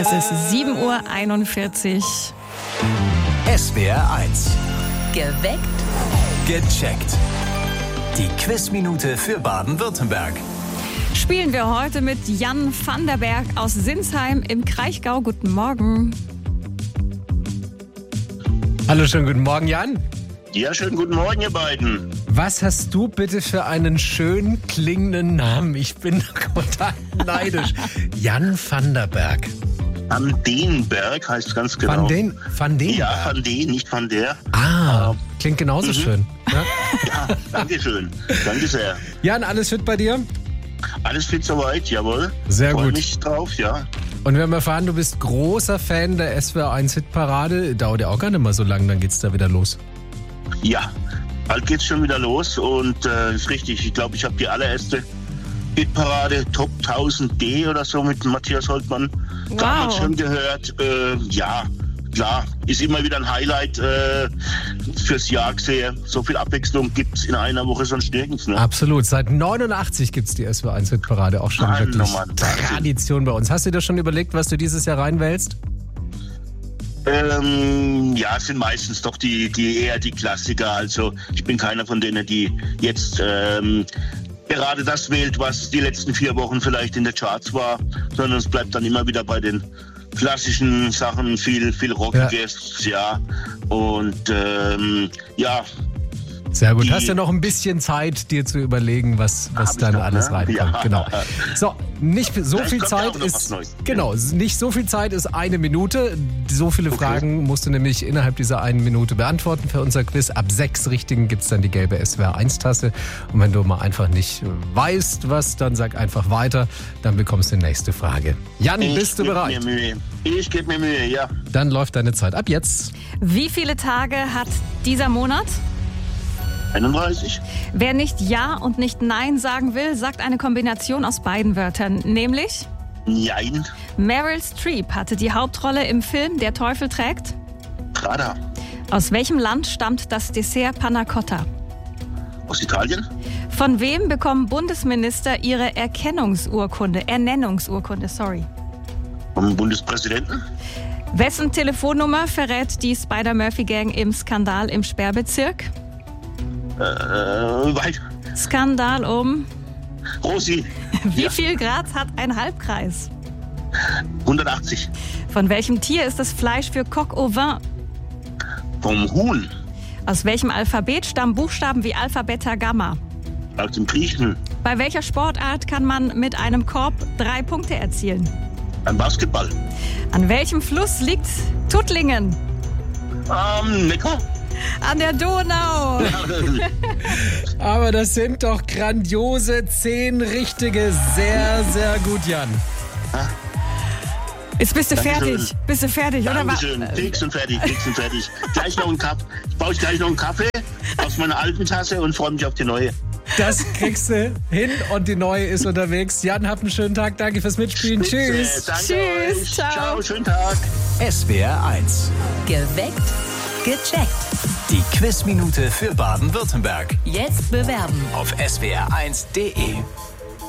Es ist 7:41 Uhr. SWR 1. Geweckt. Gecheckt. Die Quizminute für Baden-Württemberg. Spielen wir heute mit Jan van der Berg aus Sinsheim im Kraichgau. Guten Morgen. Hallo, schönen guten Morgen, Jan. Ja, schönen guten Morgen, ihr beiden. Was hast du bitte für einen schön klingenden Namen? Ich bin total neidisch. Jan van der Berg. Van den Berg heißt ganz genau. Van den Ja, Berg. Van den, nicht Van der. Klingt genauso schön. Ja? Ja, danke schön. Danke sehr. Jan, alles fit bei dir? Alles fit soweit, jawohl. Sehr Freue gut. mich drauf, ja. Und wir haben erfahren, du bist großer Fan der SWR 1 Hitparade. Dauert ja auch gar nicht mal so lang, dann geht's da wieder los. Ja, bald geht's schon wieder los und ist richtig. Ich glaube, ich habe die allererste Hitparade Top 1000D oder so mit Matthias Holtmann damals schon gehört. Ja, klar, ist immer wieder ein Highlight fürs Jahr gesehen. So viel Abwechslung gibt's in einer Woche sonst nirgends. Ne? Absolut. Seit 89 gibt's die SWR 1 Hitparade. Auch schon Mann, wirklich oh Mann, Tradition bei uns. Hast du dir schon überlegt, was du dieses Jahr reinwählst? Ja, es sind meistens doch die eher die Klassiker. Also ich bin keiner von denen, die jetzt gerade das wählt, was die letzten 4 Wochen vielleicht in der Charts war, sondern es bleibt dann immer wieder bei den klassischen Sachen, viel Rockiges, ja. Und ja. Sehr gut. Hast du noch ein bisschen Zeit, dir zu überlegen, was dann alles reinkommt. Ja. Genau. So, nicht so Vielleicht viel kommt ja Zeit auch noch was ist. Neues. Genau, nicht so viel Zeit ist 1 Minute. So viele Fragen musst du nämlich innerhalb dieser 1 Minute beantworten für unser Quiz. Ab 6 Richtigen gibt es dann die gelbe SWR 1 Tasse. Und wenn du mal einfach nicht weißt, was, dann sag einfach weiter. Dann bekommst du die nächste Frage. Jan, bist du bereit? Ich gebe mir Mühe, ja. Dann läuft deine Zeit ab jetzt. Wie viele Tage hat dieser Monat? 31. Wer nicht Ja und nicht Nein sagen will, sagt eine Kombination aus beiden Wörtern, nämlich Nein. Meryl Streep hatte die Hauptrolle im Film Der Teufel trägt. Prada. Aus welchem Land stammt das Dessert Panna Cotta? Aus Italien. Von wem bekommen Bundesminister ihre Ernennungsurkunde, sorry. Vom Bundespräsidenten. Wessen Telefonnummer verrät die Spider-Murphy-Gang im Skandal im Sperrbezirk? Weit. Skandal um... Rosi. Wie viel Grad hat ein Halbkreis? 180. Von welchem Tier ist das Fleisch für Coq au vin? Vom Huhn. Aus welchem Alphabet stammen Buchstaben wie Alpha, Beta, Gamma? Aus dem Griechen. Bei welcher Sportart kann man mit einem Korb 3 Punkte erzielen? Ein Basketball. An welchem Fluss liegt Tuttlingen? Neckar. An der Donau. Aber das sind doch grandiose 10 richtige. Sehr, sehr gut, Jan. Jetzt bist du Dankeschön. fertig. Bist du fertig, oder? Dankeschön. Fix und fertig. Gleich noch einen Kaffee. Ich baue gleich noch einen Kaffee aus meiner alten Tasse und freue mich auf die neue. Das kriegst du hin und die neue ist unterwegs. Jan, hab einen schönen Tag. Danke fürs Mitspielen. Tschüss. Danke Tschüss. euch. Ciao. Ciao, schönen Tag. SWR 1. Geweckt. Gecheckt. Die Quizminute für Baden-Württemberg. Jetzt bewerben. Auf swr1.de.